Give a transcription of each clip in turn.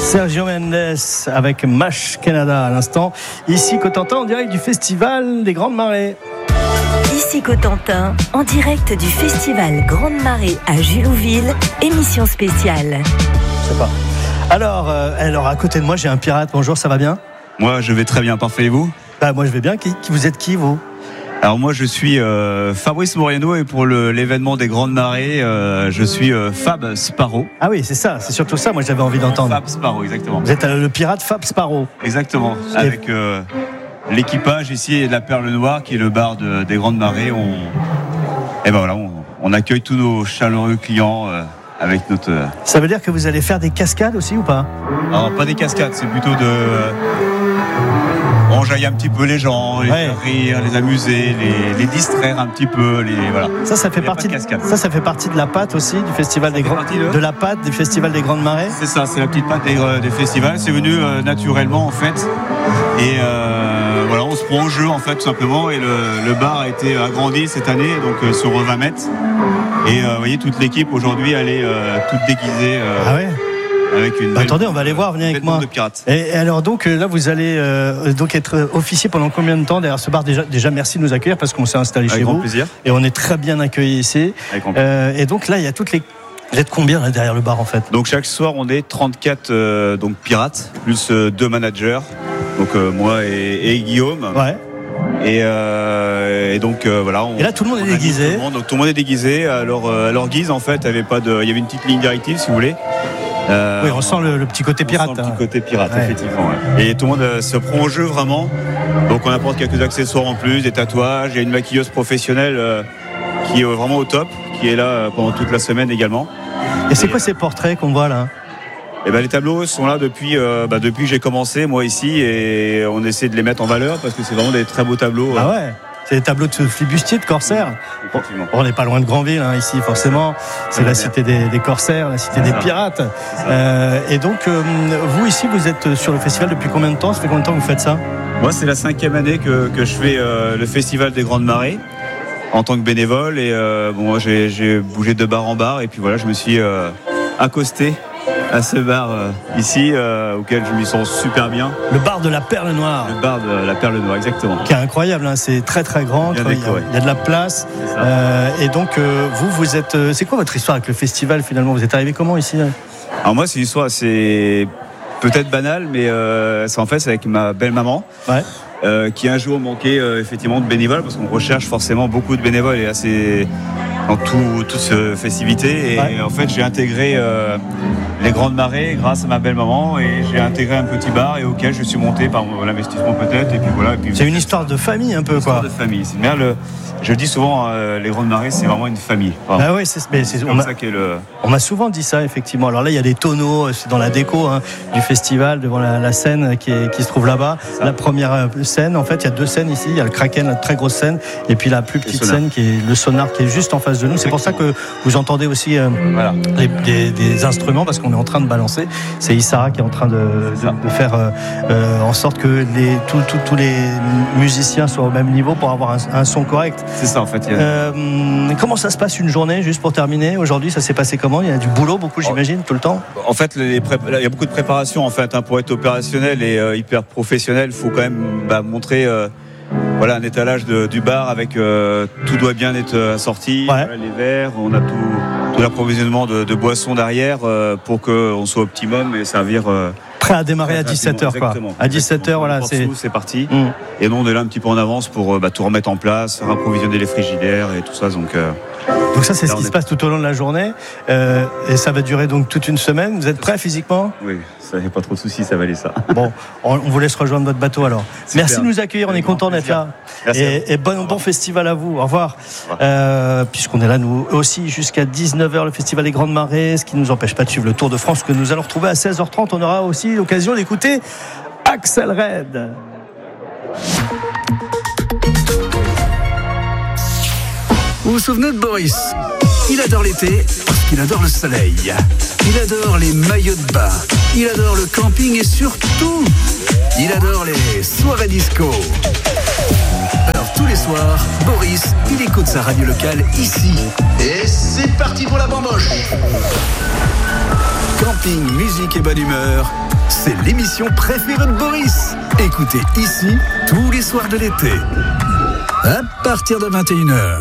Sergio Mendes avec Mash Canada à l'instant. Ici Cotentin en direct du Festival des Grandes Marées. Ici Cotentin, en direct du Festival Grande Marée à Julouville, émission spéciale. Je sais pas. Alors à côté de moi j'ai un pirate. Bonjour, ça va bien ? Moi je vais très bien, parfait, et vous ? Moi je vais bien. Vous êtes qui vous ? Alors moi je suis Fabrice Moriano et pour l'événement des Grandes Marées, je suis Fab Sparrow. Ah oui, c'est ça, c'est surtout ça moi j'avais envie d'entendre. Fab Sparrow, exactement. Vous êtes le pirate Fab Sparrow. Exactement, avec l'équipage ici de la Perle Noire qui est le bar des Grandes Marées. On accueille tous nos chaleureux clients avec notre... Ça veut dire que vous allez faire des cascades aussi ou pas ? Alors pas des cascades, c'est plutôt enjailler un petit peu les gens, les faire rire, les amuser, les distraire un petit peu, voilà. Ça fait partie de la pâte aussi du festival des Grandes de la pâte du festival des Grandes Marées. C'est ça, c'est la petite pâte des festivals. C'est venu naturellement en fait. Et on se prend au jeu en fait tout simplement. Et le bar a été agrandi cette année, donc sur 20 mètres. Et vous voyez toute l'équipe aujourd'hui, elle est toute déguisée. Ah ouais. Avec une attendez, on va aller voir, venez avec moi. De pirates. Et alors donc là vous allez donc être officier pendant combien de temps derrière ce bar ? Déjà merci de nous accueillir parce qu'on s'est installé avec chez vous. Avec grand plaisir. Et on est très bien accueillis ici. Et donc là il y a toutes les... Vous êtes combien là derrière le bar en fait ? Donc chaque soir on est 34 donc pirates plus 2 managers. Donc moi et Guillaume. Ouais. Et donc voilà. Et là tout le monde est déguisé. Donc tout le monde est déguisé. À leur guise en fait, il y avait une petite ligne directive si vous voulez. Oui, on sent le petit côté pirate. Le petit côté pirate, effectivement. Ouais. Et tout le monde se prend au jeu vraiment. Donc on apporte quelques accessoires en plus, des tatouages. Il y a une maquilleuse professionnelle qui est vraiment au top, qui est là pendant toute la semaine également. Et c'est quoi ces portraits qu'on voit là ? Les tableaux sont là depuis que j'ai commencé moi ici et on essaie de les mettre en valeur parce que c'est vraiment des très beaux tableaux. Ah ouais. C'est des tableaux de flibustiers, de corsaires. On n'est pas loin de Granville, ici, forcément. C'est la cité des corsaires, la cité des pirates. Et donc, vous, ici, vous êtes sur le festival depuis combien de temps ? Ça fait combien de temps que vous faites ça ? Moi, c'est la 5e année que je fais le festival des Grandes Marées en tant que bénévole. Et moi, j'ai bougé de bar en bar. Et puis voilà, je me suis accosté à ce bar ici auquel je m'y sens super bien. Le bar de la Perle Noire. Le bar de la Perle Noire, exactement. Qui est incroyable, c'est très très grand. Il y a de la place. Et donc vous êtes. C'est quoi votre histoire avec le festival finalement ? Vous êtes arrivé comment ici ? Alors moi, c'est une histoire assez peut-être banale, mais c'est avec ma belle-maman. Ouais. Qui un jour manquait effectivement de bénévoles parce qu'on recherche forcément beaucoup de bénévoles et assez dans toute festivité et en fait j'ai intégré les Grandes Marées grâce à ma belle-maman et j'ai intégré un petit bar et auquel je suis monté par l'investissement peut-être et puis voilà. Et puis, c'est une histoire de famille un peu quoi. Histoire de famille. C'est bien je dis souvent les Grandes Marées c'est vraiment une famille. Enfin, ah ouais, c'est comme ça qu'est le. On m'a souvent dit ça effectivement. Alors là il y a des tonneaux, c'est dans la déco du festival devant la scène qui se trouve là-bas. La première scène en fait il y a 2 scènes ici. Il y a le Kraken, la très grosse scène et puis la plus petite scène qui est le sonar qui est juste en face de nous. C'est pour ça que vous entendez aussi des instruments parce qu'on est en train de balancer. C'est Issara qui est en train de faire en sorte que tous les musiciens soient au même niveau pour avoir un son correct. C'est ça en fait. Comment ça se passe une journée juste pour terminer ? Aujourd'hui ça s'est passé comment ? Il y a du boulot beaucoup j'imagine tout le temps ? En fait il y a beaucoup de préparation en fait pour être opérationnel et hyper professionnel. Il faut quand même montrer un étalage du bar avec tout doit bien être assorti, les verres, on a tout l'approvisionnement de boissons derrière pour qu'on soit optimum et servir prêt à démarrer à 17h quoi. À 17h voilà, c'est parti. Et nous on est là un petit peu en avance pour tout remettre en place, rapprovisionner les frigidaires et tout ça donc ça c'est ce qui se passe tout au long de la journée et ça va durer donc toute une semaine. Vous êtes prêts physiquement ? Oui, ça n'y a pas trop de soucis, ça va aller ça. Bon, on vous laisse rejoindre votre bateau alors. Super. Merci de nous accueillir, on est content d'être là. Et bon festival à vous, au revoir. Puisqu'on est là nous aussi jusqu'à 19h le festival des Grandes Marées, ce qui ne nous empêche pas de suivre le Tour de France que nous allons retrouver à 16h30. On aura aussi l'occasion d'écouter Axel Red. Vous vous souvenez de Boris ? Il adore l'été parce qu'il adore le soleil. Il adore les maillots de bain. Il adore le camping et surtout, il adore les soirées disco. Alors tous les soirs, Boris, il écoute sa radio locale ici. Et c'est parti pour la bamboche. Camping, musique et bonne humeur, c'est l'émission préférée de Boris. Écoutez ici tous les soirs de l'été, à partir de 21h.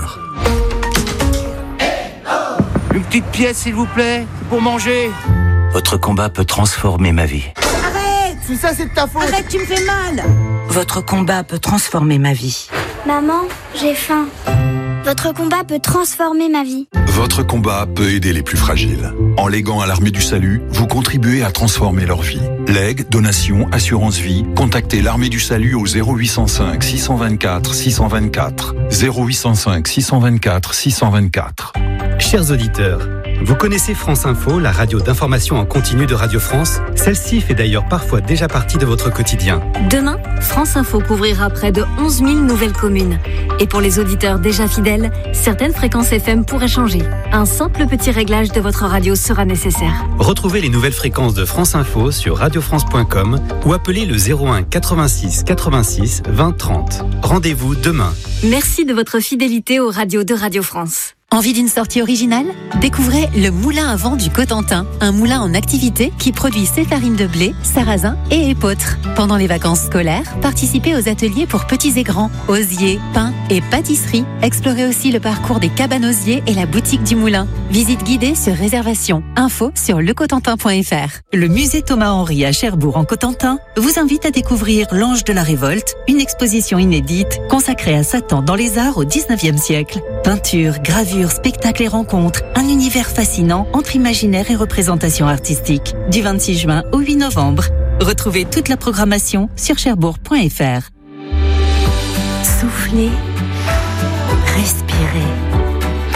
Une petite pièce, s'il vous plaît, pour manger. Votre combat peut transformer ma vie. Arrête! Si ça, c'est de ta faute. Arrête, tu me fais mal. Votre combat peut transformer ma vie. Maman, j'ai faim. Votre combat peut transformer ma vie. Votre combat peut aider les plus fragiles. En léguant à l'Armée du Salut, vous contribuez à transformer leur vie. Legs, donations, assurance vie, contactez l'Armée du Salut au 0805 624 624. 0805 624 624. Chers auditeurs, vous connaissez France Info, la radio d'information en continu de Radio France? Celle-ci fait d'ailleurs parfois déjà partie de votre quotidien. Demain, France Info couvrira près de 11 000 nouvelles communes. Et pour les auditeurs déjà fidèles, certaines fréquences FM pourraient changer. Un simple petit réglage de votre radio sera nécessaire. Retrouvez les nouvelles fréquences de France Info sur radiofrance.com ou appelez le 01 86 86 20 30. Rendez-vous demain. Merci de votre fidélité aux radios de Radio France. Envie d'une sortie originale? Découvrez le moulin à vent du Cotentin, un moulin en activité qui produit ses farines de blé, sarrasin et épeautre. Pendant les vacances scolaires, participez aux ateliers pour petits et grands, osiers, pain et pâtisserie. Explorez aussi le parcours des cabanes osiers et la boutique du moulin. Visite guidée sur réservation. Info sur lecotentin.fr. Le musée Thomas-Henry à Cherbourg en Cotentin vous invite à découvrir l'Ange de la Révolte, une exposition inédite consacrée à Satan dans les arts au 19e siècle. Peinture, gravure, spectacles et rencontres, un univers fascinant entre imaginaire et représentation artistique. Du 26 juin au 8 novembre. Retrouvez toute la programmation sur cherbourg.fr. Soufflez, respirez.